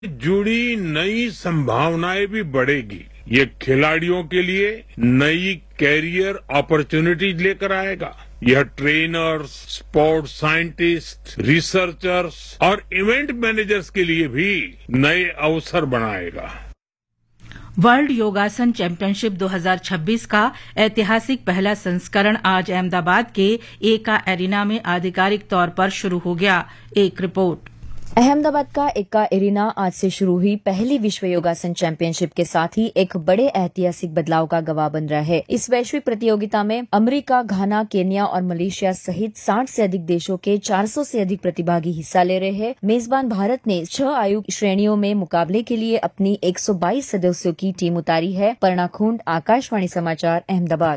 जुड़ी नई संभावनाएं भी बढ़ेगी। ये खिलाड़ियों के लिए नई कैरियर अपॉर्चुनिटीज लेकर आएगा। यह ट्रेनर्स, स्पोर्ट्स साइंटिस्ट, रिसर्चर्स और इवेंट मैनेजर्स के लिए भी नए अवसर बनाएगा। वर्ल्ड योगासन चैंपियनशिप 2026 का ऐतिहासिक पहला संस्करण आज अहमदाबाद के एका एरिना में आधिकारिक तौर पर शुरू हो गया। एक रिपोर्ट। अहमदाबाद का एका एरिना आज से शुरू हुई पहली विश्व योगासन चैंपियनशिप के साथ ही एक बड़े ऐतिहासिक बदलाव का गवाह बन रहा है। इस वैश्विक प्रतियोगिता में अमेरिका, घाना, केन्या और मलेशिया सहित 60 से अधिक देशों के 400 से अधिक प्रतिभागी हिस्सा ले रहे हैं। मेजबान भारत ने 6 आयु श्रेणियों में मुकाबले के लिए अपनी 122 सदस्यों की टीम उतारी है। पर्णा खुंड, आकाशवाणी समाचार, अहमदाबाद।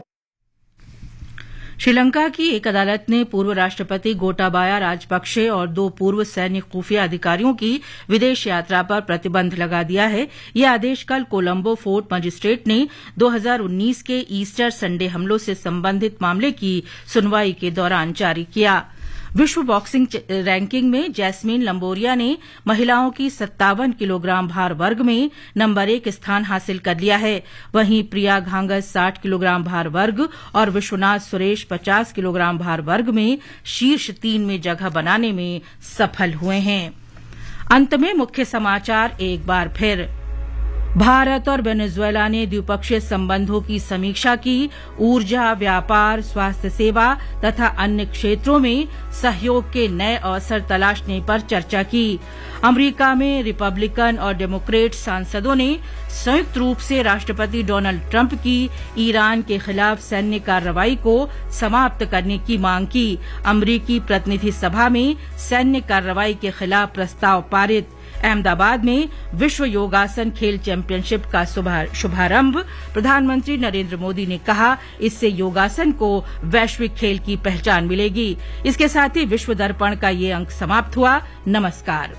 श्रीलंका की एक अदालत ने पूर्व राष्ट्रपति गोटाबाया राजपक्षे और 2 पूर्व सैन्य खुफिया अधिकारियों की विदेश यात्रा पर प्रतिबंध लगा दिया है। यह आदेश कल कोलंबो फोर्ट मजिस्ट्रेट ने 2019 के ईस्टर संडे हमलों से संबंधित मामले की सुनवाई के दौरान जारी किया। विश्व बॉक्सिंग रैंकिंग में जैस्मीन लंबोरिया ने महिलाओं की 57 किलोग्राम भार वर्ग में नंबर 1 स्थान हासिल कर लिया है। वहीं प्रिया घांगस 60 किलोग्राम भार वर्ग और विश्वनाथ सुरेश 50 किलोग्राम भार वर्ग में शीर्ष 3 में जगह बनाने में सफल हुए हैं। अंत में मुख्य समाचार एक बार फिर। भारत और वेनेजुएला ने द्विपक्षीय संबंधों की समीक्षा की। ऊर्जा, व्यापार, स्वास्थ्य सेवा तथा अन्य क्षेत्रों में सहयोग के नए अवसर तलाशने पर चर्चा की। अमेरिका में रिपब्लिकन और डेमोक्रेट सांसदों ने संयुक्त रूप से राष्ट्रपति डोनाल्ड ट्रंप की ईरान के खिलाफ सैन्य कार्रवाई को समाप्त करने की मांग की। अमेरिकी प्रतिनिधि सभा में सैन्य कार्रवाई के खिलाफ प्रस्ताव पारित। अहमदाबाद में विश्व योगासन खेल चैंपियनशिप का शुभारंभ। प्रधानमंत्री नरेंद्र मोदी ने कहा, इससे योगासन को वैश्विक खेल की पहचान मिलेगी। इसके साथ ही विश्व दर्पण का ये अंक समाप्त हुआ। नमस्कार।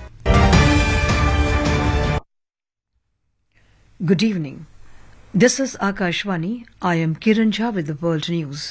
Good evening. This is Akashvani. I am Kiran Jha with the World News.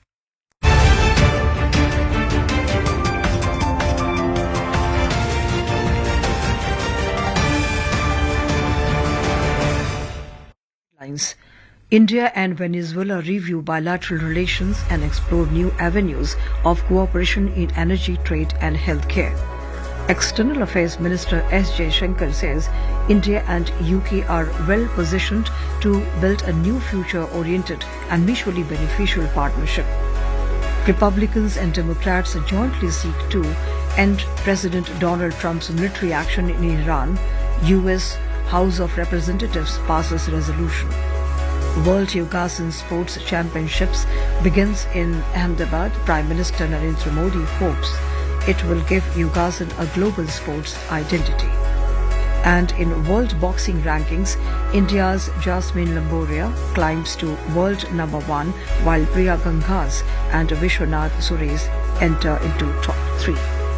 India and Venezuela review bilateral relations and explore new avenues of cooperation in energy, trade and healthcare. External Affairs Minister S. Jaishankar says India and UK are well positioned to build a new future-oriented and mutually beneficial partnership. Republicans and Democrats jointly seek to end President Donald Trump's military action in Iran. US House of Representatives passes resolution. World Yogasan Sports Championships begins in Ahmedabad. Prime Minister Narendra Modi hopes it will give Yogasan a global sports identity. And in World Boxing Rankings, India's Jasmine Lamboria climbs to world number 1, while Priya Gangas and Vishwanath Suresh enter into top 3.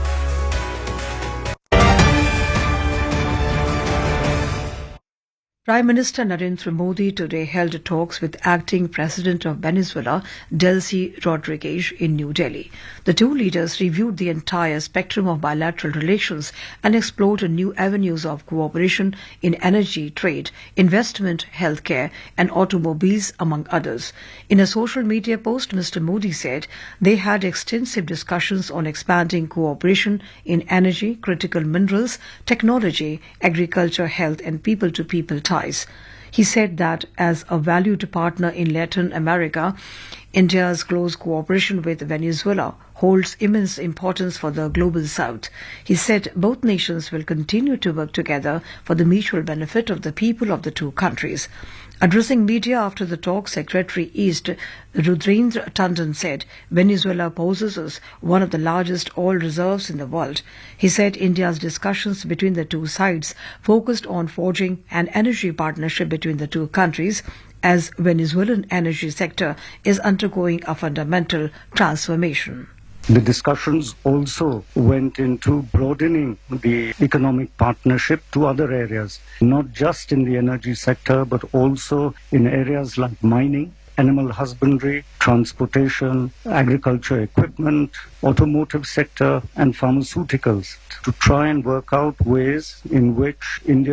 Prime Minister Narendra Modi today held talks with acting President of Venezuela, Delcy Rodriguez, in New Delhi. The two leaders reviewed the entire spectrum of bilateral relations and explored new avenues of cooperation in energy, trade, investment, healthcare and automobiles, among others. In a social media post, Mr. Modi said they had extensive discussions on expanding cooperation in energy, critical minerals, technology, agriculture, health and people-to-people ties. He said that as a valued partner in Latin America, India's close cooperation with Venezuela holds immense importance for the global south. He said both nations will continue to work together for the mutual benefit of the people of the two countries. Addressing media after the talk, Secretary East Rudrendra Tandon said Venezuela possesses one of the largest oil reserves in the world. He said India's discussions between the two sides focused on forging an energy partnership between the two countries, as Venezuelan energy sector is undergoing a fundamental transformation. The discussions also went into broadening the economic partnership to other areas, not just in the energy sector, but also in areas like mining, animal husbandry, transportation, agriculture equipment, automotive sector and pharmaceuticals to try and work out ways in which India